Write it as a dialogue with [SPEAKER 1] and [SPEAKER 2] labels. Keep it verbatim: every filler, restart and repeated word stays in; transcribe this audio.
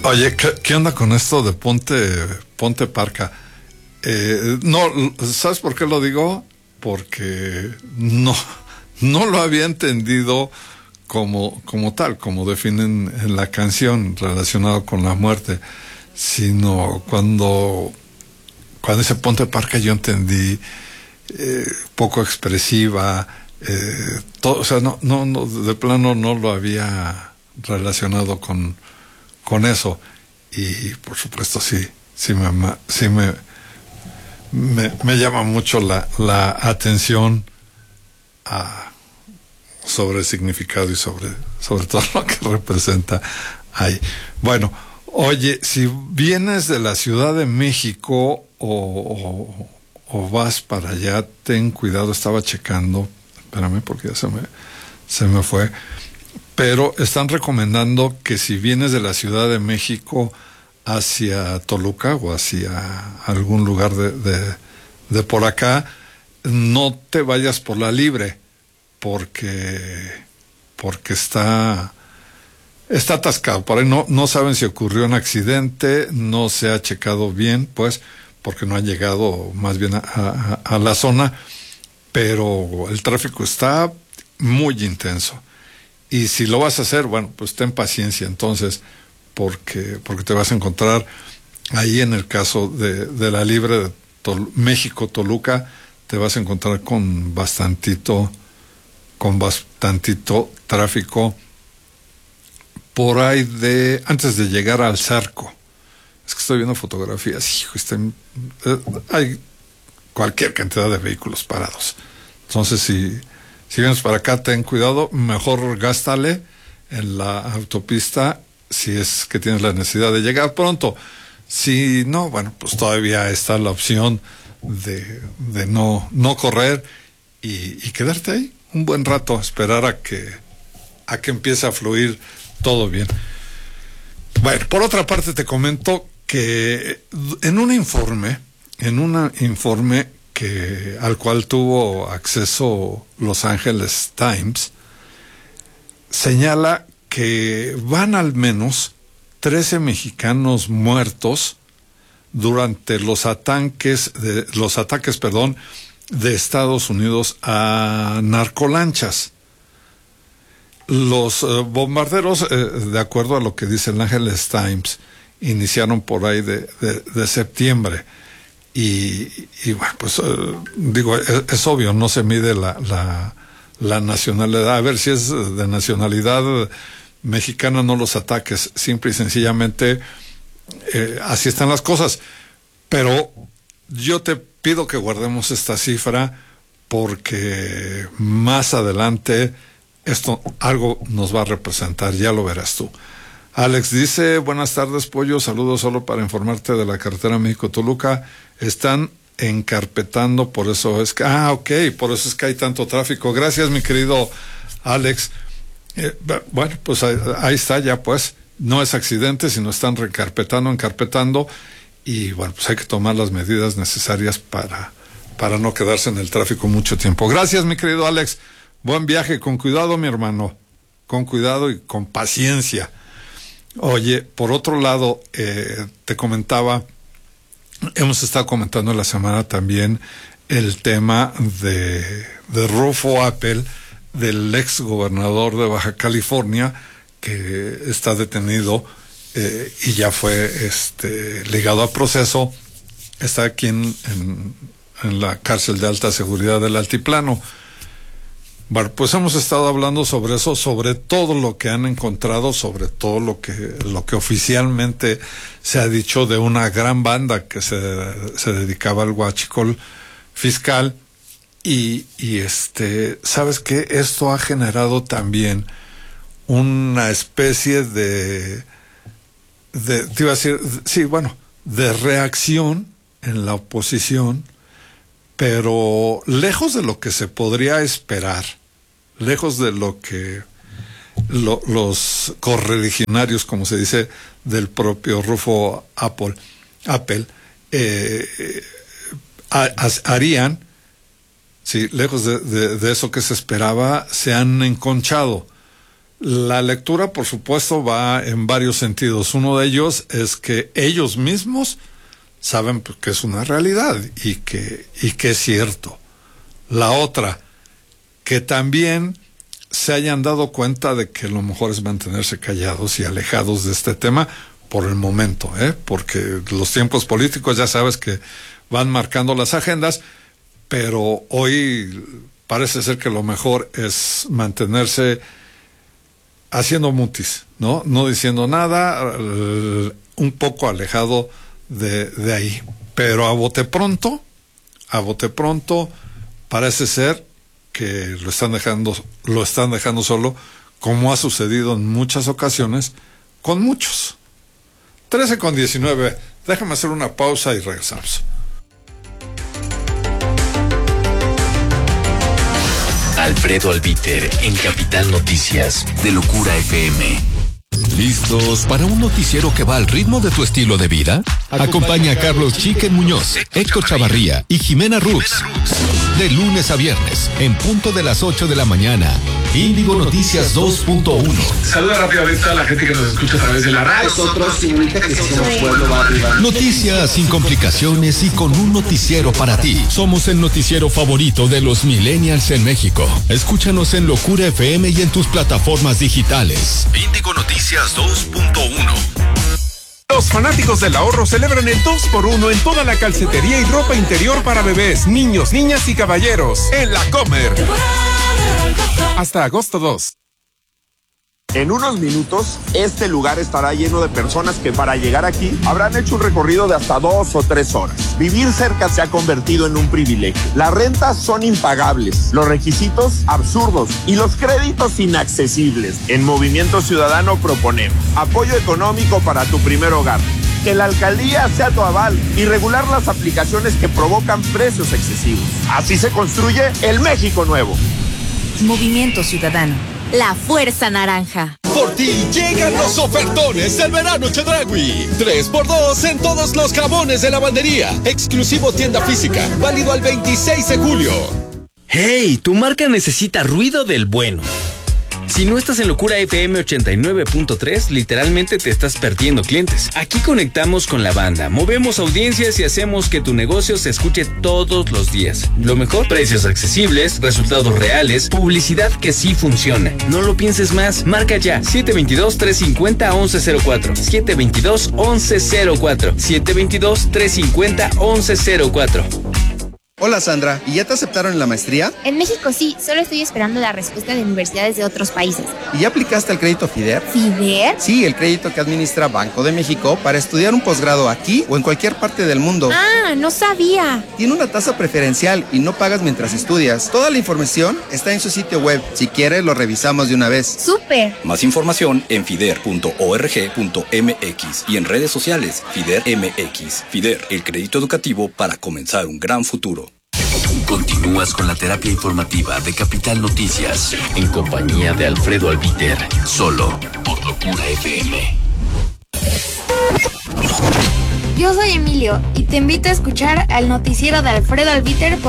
[SPEAKER 1] Oye, ¿qué, qué onda con esto de Ponte, Ponte Parca? Eh, no, ¿sabes por qué lo digo? Porque no, no lo había entendido como, como tal, como definen en la canción relacionado con la muerte, sino cuando, cuando dice Ponte Parca yo entendí eh, poco expresiva, eh, todo, o sea, no, no, no, de plano no lo había relacionado con, con eso, y por supuesto sí, sí me, sí me, me, me llama mucho la, la atención a, sobre el significado y sobre, sobre todo lo que representa ahí. Bueno, oye, si vienes de la Ciudad de México o, o, o vas para allá, ten cuidado, estaba checando, espérame porque ya se me, se me fue, pero están recomendando que si vienes de la Ciudad de México hacia Toluca o hacia algún lugar de, de, de por acá, no te vayas por la Libre, porque porque está está atascado. Por ahí no, no saben si ocurrió un accidente, no se ha checado bien, pues, porque no ha llegado más bien a, a, a la zona, pero el tráfico está muy intenso. Y si lo vas a hacer, bueno, pues ten paciencia entonces, porque, porque te vas a encontrar ahí en el caso de, de la Libre de Tol- México-Toluca, te vas a encontrar con bastantito, con bastantito tráfico por ahí de, antes de llegar al Zarco. Es que estoy viendo fotografías, hijo, está, eh, hay cualquier cantidad de vehículos parados. Entonces, si, si vienes para acá, ten cuidado, mejor gástale en la autopista si es que tienes la necesidad de llegar pronto. Si no, bueno, pues todavía está la opción de, de no, no correr y, y quedarte ahí un buen rato, esperar a que, a que empiece a fluir todo bien. Bueno, por otra parte te comento que en un informe, en un informe que, al cual tuvo acceso Los Angeles Times, señala que van al menos trece mexicanos muertos durante los ataques de, los ataques, perdón, de Estados Unidos a narcolanchas. Los uh, bombarderos, eh, de acuerdo a lo que dice el Angeles Times, iniciaron por ahí de, de, de septiembre. Y, y bueno, pues uh, digo, es, es obvio, no se mide la, la, la nacionalidad. A ver si es de nacionalidad mexicana, no los ataques. Simple y sencillamente, eh, así están las cosas. Pero yo te pido que guardemos esta cifra porque más adelante esto algo nos va a representar, ya lo verás tú. Alex dice, buenas tardes, Pollo, saludos solo para informarte de la carretera México-Toluca, están encarpetando, por eso es que, ah, ok, por eso es que hay tanto tráfico. Gracias, mi querido Alex. Eh, bueno, pues ahí, ahí está, ya pues, no es accidente, sino están recarpetando, encarpetando, y bueno, pues hay que tomar las medidas necesarias para, para no quedarse en el tráfico mucho tiempo. Gracias, mi querido Alex. Buen viaje, con cuidado, mi hermano, con cuidado y con paciencia. Oye, por otro lado, eh, te comentaba, hemos estado comentando la semana también el tema de, de Rufo Appel, del ex gobernador de Baja California, que está detenido eh, y ya fue este, ligado a proceso, está aquí en, en, en la cárcel de alta seguridad del Altiplano. Bueno, pues hemos estado hablando sobre eso, sobre todo lo que han encontrado, sobre todo lo que lo que oficialmente se ha dicho de una gran banda que se, se dedicaba al huachicol fiscal y, y este, ¿sabes qué? Esto ha generado también una especie de, de, te iba a decir, sí, bueno, de reacción en la oposición, pero lejos de lo que se podría esperar, lejos de lo que lo, los correligionarios, como se dice, del propio Rufo Apple, Apple eh, ha, harían, sí, lejos de, de, de eso que se esperaba, se han enconchado. La lectura, por supuesto, va en varios sentidos. Uno de ellos es que ellos mismos saben que es una realidad y que, y que es cierto. La otra, que también se hayan dado cuenta de que lo mejor es mantenerse callados y alejados de este tema por el momento, ¿eh? Porque los tiempos políticos ya sabes que van marcando las agendas, pero hoy parece ser que lo mejor es mantenerse haciendo mutis, ¿no? No diciendo nada, uh, un poco alejado de, de ahí. Pero a bote pronto, a bote pronto, parece ser que lo están dejando, lo están dejando solo, como ha sucedido en muchas ocasiones con muchos. trece con diecinueve, déjame hacer una pausa y regresamos.
[SPEAKER 2] Alfredo Albiter en Capital Noticias de Locura F M.
[SPEAKER 3] ¿Listos para un noticiero que va al ritmo de tu estilo de vida? Acompaña a Carlos Chiquen Muñoz, Héctor Chavarría y Jimena Rux. De lunes a viernes, en punto de las ocho de la mañana. Índigo Noticias dos punto uno.
[SPEAKER 4] Saluda rápidamente a la gente que nos escucha a través de la radio.
[SPEAKER 5] Nosotros, señorita, que somos Pueblo Barrio.
[SPEAKER 3] Noticias sin complicaciones y con un noticiero para ti. Somos el noticiero favorito de los millennials en México. Escúchanos en Locura F M y en tus plataformas digitales. Índigo Noticias dos punto uno.
[SPEAKER 6] Los fanáticos del ahorro celebran el dos por uno en toda la calcetería y ropa interior para bebés, niños, niñas y caballeros. En La Comer. Hasta agosto dos.
[SPEAKER 7] En unos minutos, este lugar estará lleno de personas que para llegar aquí habrán hecho un recorrido de hasta dos o tres horas. Vivir cerca se ha convertido en un privilegio. Las rentas son impagables, los requisitos absurdos y los créditos inaccesibles. En Movimiento Ciudadano proponemos apoyo económico para tu primer hogar, que la alcaldía sea tu aval y regular las aplicaciones que provocan precios excesivos. Así se construye el México nuevo.
[SPEAKER 8] Movimiento Ciudadano. La fuerza naranja.
[SPEAKER 3] Por ti llegan los ofertones del verano Chedraui. tres por dos en todos los jabones de lavandería. Exclusivo tienda física. Válido al veintiséis de julio.
[SPEAKER 2] ¡Hey! Tu marca necesita ruido del bueno. Si no estás en Locura F M ochenta y nueve punto tres, literalmente te estás perdiendo clientes. Aquí conectamos con la banda, movemos audiencias y hacemos que tu negocio se escuche todos los días. Lo mejor, precios accesibles, resultados reales, publicidad que sí funciona. No lo pienses más, marca ya siete dos dos, tres cinco cero, once cero cuatro, siete dos dos, once cero cuatro, siete dos dos, tres cinco cero, once cero cuatro.
[SPEAKER 5] Hola Sandra, ¿y ya te aceptaron en la maestría?
[SPEAKER 9] En México sí, solo estoy esperando la respuesta de universidades de otros países.
[SPEAKER 5] ¿Y ya aplicaste el crédito FIDER?
[SPEAKER 9] ¿FIDER?
[SPEAKER 5] Sí, el crédito que administra Banco de México para estudiar un posgrado aquí o en cualquier parte del mundo.
[SPEAKER 9] Ah, no sabía.
[SPEAKER 5] Tiene una tasa preferencial y no pagas mientras estudias. Toda la información está en su sitio web. Si quieres, lo revisamos de una vez.
[SPEAKER 9] ¡Súper!
[SPEAKER 10] Más información en fider punto org punto m x y en redes sociales FIDER M X. FIDER, el crédito educativo para comenzar un gran futuro.
[SPEAKER 2] Continúas con la terapia informativa de Capital Noticias en compañía de Alfredo Albiter, solo por Locura F M.
[SPEAKER 9] Yo soy Emilio y te invito a escuchar al noticiero de Alfredo Albiter por